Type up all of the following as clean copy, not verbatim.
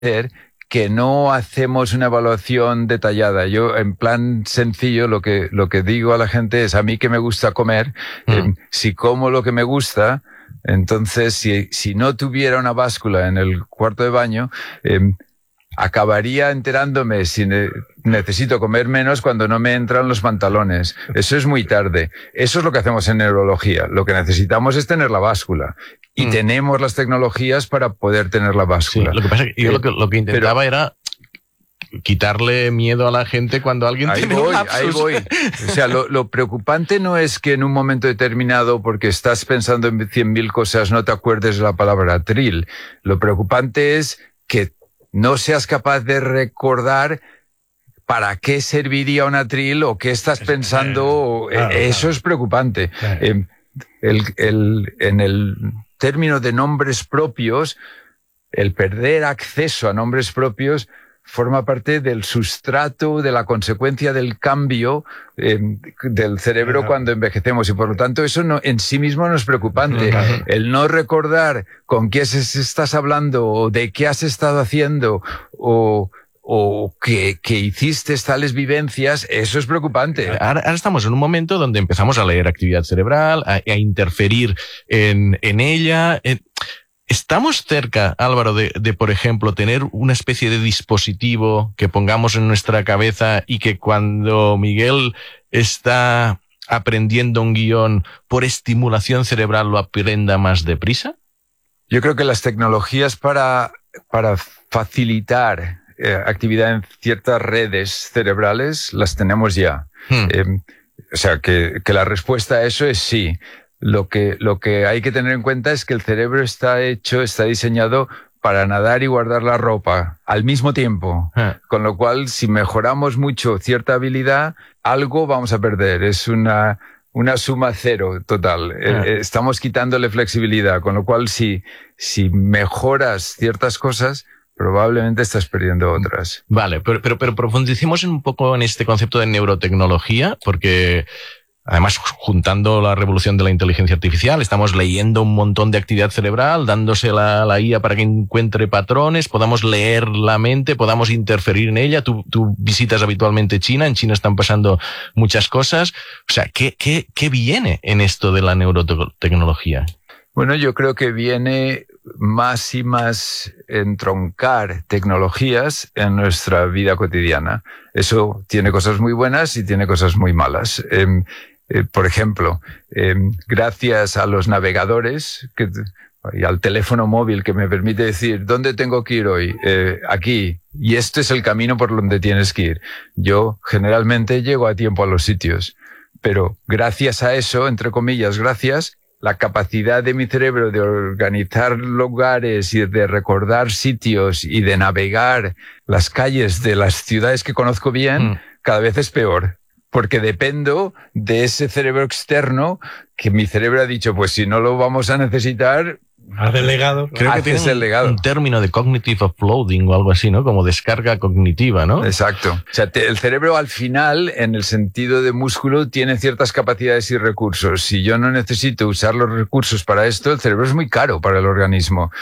que no hacemos una evaluación detallada. Yo, en plan sencillo, lo que digo a la gente es, a mí que me gusta comer, si como lo que me gusta, entonces si no tuviera una báscula en el cuarto de baño, acabaría enterándome si necesito comer menos cuando no me entran los pantalones. Eso es muy tarde. Eso es lo que hacemos en neurología. Lo que necesitamos es tener la báscula. Y tenemos las tecnologías para poder tener la báscula. Sí, lo que pasa es que yo lo que intentaba era quitarle miedo a la gente cuando alguien tiene un lapsus. Ahí voy. O sea, lo preocupante no es que en un momento determinado, porque estás pensando en 100.000 cosas, no te acuerdes de la palabra atril. Lo preocupante es que no seas capaz de recordar para qué serviría un atril o qué estás pensando. Eso es preocupante. Claro. En el término de nombres propios, el perder acceso a nombres propios forma parte del sustrato, de la consecuencia del cambio del cerebro cuando envejecemos, y por lo tanto eso en sí mismo no es preocupante. El no recordar con quién estás hablando o de qué has estado haciendo o que hiciste tales vivencias, eso es preocupante. Ahora estamos en un momento donde empezamos a leer actividad cerebral, a interferir en ella. ¿Estamos cerca, Álvaro, de, por ejemplo, tener una especie de dispositivo que pongamos en nuestra cabeza y que cuando Miguel está aprendiendo un guión por estimulación cerebral lo aprenda más deprisa? Yo creo que las tecnologías para facilitar actividad en ciertas redes cerebrales las tenemos ya. O sea, que la respuesta a eso es sí. Lo que hay que tener en cuenta es que el cerebro está diseñado para nadar y guardar la ropa al mismo tiempo. Con lo cual, si mejoramos mucho cierta habilidad, algo vamos a perder. Es una suma cero total. Estamos quitándole flexibilidad. Con lo cual, si mejoras ciertas cosas, probablemente estás perdiendo otras. Vale, pero profundicemos un poco en este concepto de neurotecnología, porque además, juntando la revolución de la inteligencia artificial, estamos leyendo un montón de actividad cerebral, dándosela a la IA para que encuentre patrones, podamos leer la mente, podamos interferir en ella. Tú visitas habitualmente China, en China están pasando muchas cosas. O sea, ¿qué viene en esto de la neurotecnología? Bueno, yo creo que viene más y más entroncar tecnologías en nuestra vida cotidiana. Eso tiene cosas muy buenas y tiene cosas muy malas. Por ejemplo, gracias a los navegadores y al teléfono móvil que me permite decir ¿dónde tengo que ir hoy? Aquí. Y este es el camino por donde tienes que ir. Yo generalmente llego a tiempo a los sitios, pero gracias a eso, entre comillas, la capacidad de mi cerebro de organizar lugares y de recordar sitios y de navegar las calles de las ciudades que conozco bien, cada vez es peor. Porque dependo de ese cerebro externo que mi cerebro ha dicho, pues si no lo vamos a necesitar... Has delegado. Creo que tiene un término de cognitive offloading o algo así, ¿no? Como descarga cognitiva, ¿no? Exacto. O sea, el cerebro al final, en el sentido de músculo, tiene ciertas capacidades y recursos. Si yo no necesito usar los recursos para esto, el cerebro es muy caro para el organismo.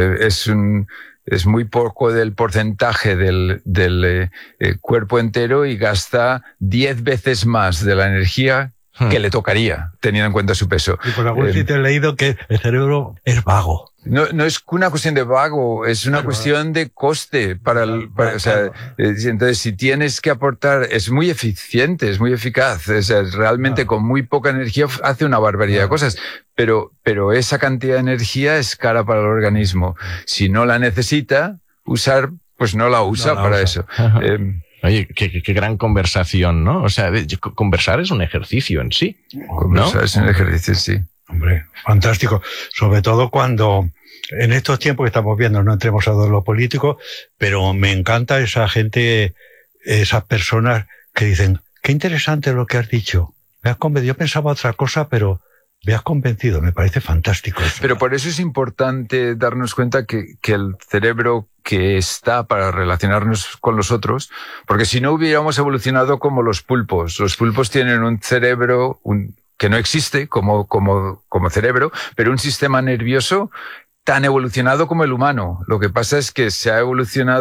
Es muy poco del porcentaje del cuerpo entero y gasta 10 veces más de la energía que le tocaría, teniendo en cuenta su peso. Y por algún sitio he leído que el cerebro es vago. No es una cuestión de vago, es una cuestión de coste o sea, entonces si tienes que aportar, es muy eficiente, es muy eficaz, o sea, realmente con muy poca energía hace una barbaridad de cosas, pero esa cantidad de energía es cara para el organismo. Si no la necesita usar, pues no la usa para eso. Oye, qué gran conversación, ¿no? O sea, conversar es un ejercicio en sí, ¿no? Conversar es un ejercicio, sí. Hombre, fantástico. Sobre todo cuando en estos tiempos que estamos viendo, no entremos a lo político, pero me encanta esa gente, esas personas que dicen, qué interesante lo que has dicho. Me has convencido. Yo pensaba otra cosa, pero me has convencido. Me parece fantástico eso. Pero por eso es importante darnos cuenta que el cerebro que está para relacionarnos con los otros, porque si no hubiéramos evolucionado como los pulpos. Los pulpos tienen un cerebro que no existe como cerebro, pero un sistema nervioso tan evolucionado como el humano. Lo que pasa es que se ha evolucionado